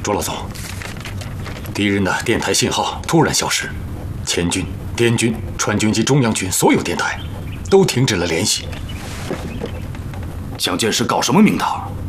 卓老总，敌人的电台信号突然消失，黔军、滇军、川军及中央军所有电台都停止了联系。 蒋介石搞什么名堂？